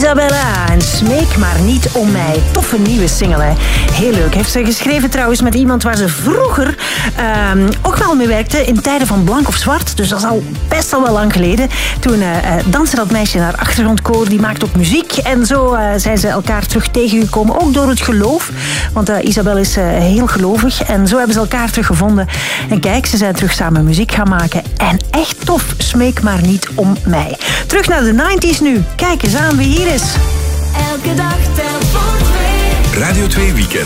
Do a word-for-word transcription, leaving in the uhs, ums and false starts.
Isabella en Smeek maar niet om mij. Toffe nieuwe single, hè. Heel leuk. Heeft ze geschreven trouwens met iemand waar ze vroeger uh, ook wel mee werkte in tijden van Blank of Zwart. Dus dat is al best al wel lang geleden. Toen uh, danste dat meisje naar achtergrondkoor. Die maakt ook muziek. En zo uh, zijn ze elkaar terug tegengekomen. Ook door het geloof. Want uh, Isabel is uh, heel gelovig. En zo hebben ze elkaar teruggevonden. En kijk, ze zijn terug samen muziek gaan maken. En echt tof. Smeek maar niet om mij. Terug naar de negentig's nu. Kijk eens aan wie hier is. Elke dag telt voor twee. Radio twee Weekend.